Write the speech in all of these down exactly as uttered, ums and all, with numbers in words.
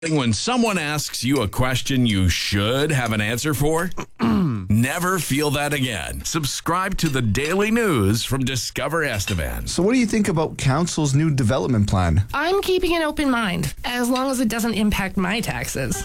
When someone asks you a question you should have an answer for, never feel that again. Subscribe to the Daily News from Discover Estevan. So what do you think about Council's new development plan? I'm keeping an open mind, as long as it doesn't impact my taxes.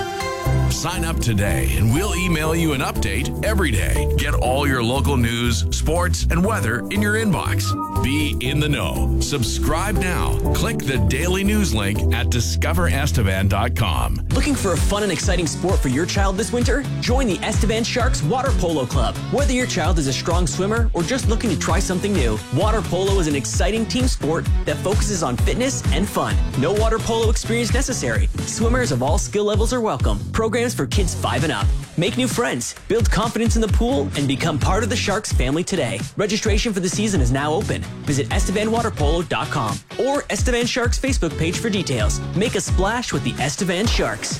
Sign up today and we'll email you an update every day. Get all your local news, sports, and weather in your inbox. Be in the know. Subscribe now. Click the Daily News link at discover estevan dot com. Looking for a fun and exciting sport for your child this winter? Join the Estevan Sharks Water Polo Club. Whether your child is a strong swimmer or just looking to try something new, water polo is an exciting team sport that focuses on fitness and fun. No water polo experience necessary. Swimmers of all skill levels are welcome. Programs for kids five and up. Make new friends, build confidence in the pool, and become part of the Sharks family today. Registration for the season is now open. Visit estevan water polo dot com or Estevan Sharks Facebook page for details. Make a splash with the Estevan Sharks.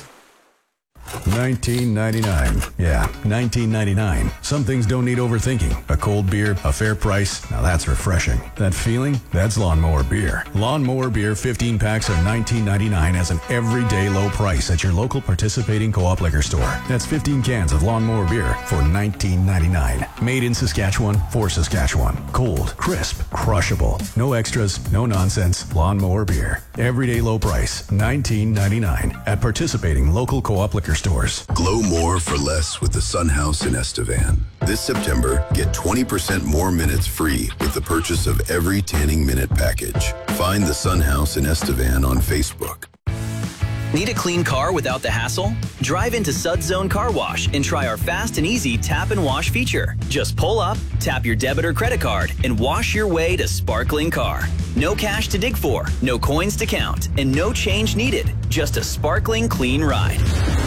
nineteen ninety-nine. Yeah, nineteen ninety-nine. Some things don't need overthinking. A cold beer, a fair price. Now that's refreshing. That feeling? That's Lawnmower Beer. Lawnmower Beer fifteen packs are nineteen ninety-nine as an everyday low price at your local participating co-op liquor store. That's fifteen cans of Lawnmower Beer for nineteen ninety-nine. Made in Saskatchewan for Saskatchewan. Cold, crisp, crushable. No extras, no nonsense. Lawnmower Beer. Everyday low price, nineteen ninety-nine at participating local co-op liquor stores. Glow more for less with the Sun House in Estevan. This September, get twenty percent more minutes free with the purchase of every tanning minute package. Find the Sun House in Estevan on Facebook. Need a clean car without the hassle? Drive into Suds Zone Car Wash and try our fast and easy tap and wash feature. Just pull up, tap your debit or credit card, and wash your way to sparkling car. No cash to dig for, no coins to count, and no change needed. Just a sparkling clean ride.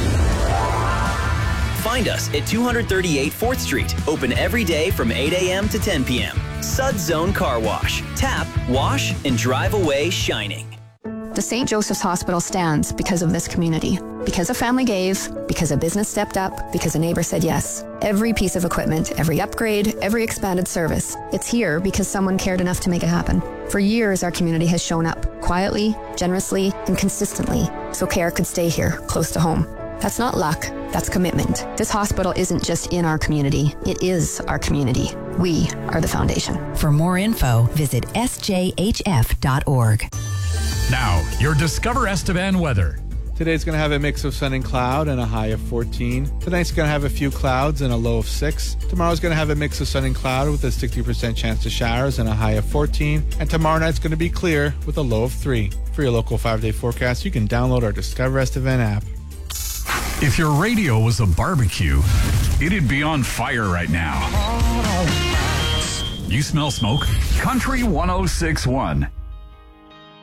Find us at two thirty-eight fourth Street, open every day from eight a.m. to ten p.m. Suds Zone Car Wash. Tap, wash, and drive away shining. The Saint Joseph's Hospital stands because of this community. Because a family gave, because a business stepped up, because a neighbor said yes. Every piece of equipment, every upgrade, every expanded service. It's here because someone cared enough to make it happen. For years, our community has shown up, quietly, generously, and consistently, so care could stay here, close to home. That's not luck, that's commitment. This hospital isn't just in our community, it is our community. We are the foundation. For more info, visit s j h f dot org. Now, your Discover Estevan weather. Today's going to have a mix of sun and cloud and a high of fourteen. Tonight's going to have a few clouds and a low of six. Tomorrow's going to have a mix of sun and cloud with a sixty percent chance of showers and a high of fourteen. And tomorrow night's going to be clear with a low of three. For your local five-day forecast, you can download our Discover Estevan app. If your radio was a barbecue, it'd be on fire right now. You smell smoke? Country one oh six point one.